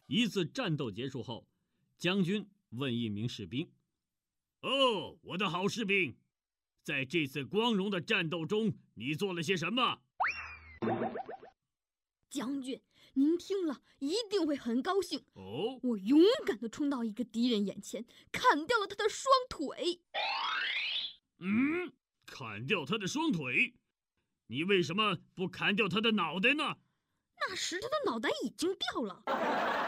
一次战斗结束后，将军问一名士兵：“哦，我的好士兵，在这次光荣的战斗中，你做了些什么？” 将军，您听了一定会很高兴。 哦， 我勇敢地冲到一个敌人眼前，砍掉了他的双腿。 砍掉他的双腿？你为什么不砍掉他的脑袋呢？ 那时他的脑袋已经掉了。